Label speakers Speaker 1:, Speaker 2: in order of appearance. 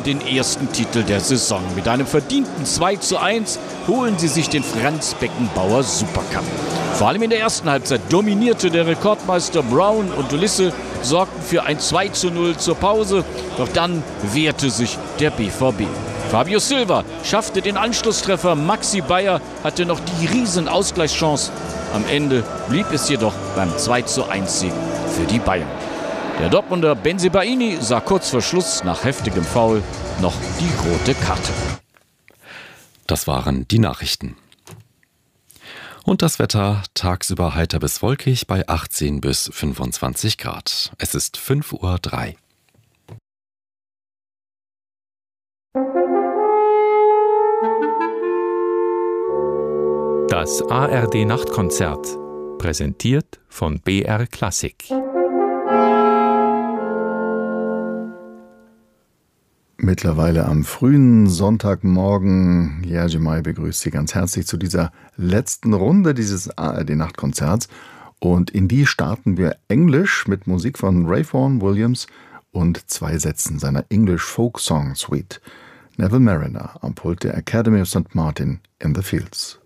Speaker 1: den ersten Titel der Saison. Mit einem verdienten 2:1 holen sie sich den Franz Beckenbauer Supercup. Vor allem in der ersten Halbzeit dominierte der Rekordmeister Brown und Ulisse, sorgten für ein 2:0 zur Pause. Doch dann wehrte sich der BVB. Fabio Silva schaffte den Anschlusstreffer, Maxi Bayer hatte noch die riesen Ausgleichschance. Am Ende blieb es jedoch beim 2:1-Sieg für die Bayern. Der Dortmunder Bensebaini sah kurz vor Schluss nach heftigem Foul noch die rote Karte.
Speaker 2: Das waren die Nachrichten. Und das Wetter tagsüber heiter bis wolkig bei 18 bis 25 Grad. Es ist 5:03 Uhr.
Speaker 3: Das ARD-Nachtkonzert, präsentiert von BR Klassik.
Speaker 4: Mittlerweile am frühen Sonntagmorgen. Jerzy May begrüßt Sie ganz herzlich zu dieser letzten Runde dieses ARD-Nachtkonzerts. Und in die starten wir Englisch mit Musik von Ray Vaughan Williams und 2 Sätzen seiner English Folk Song Suite. Neville Marriner am Pult der Academy of St. Martin in the Fields.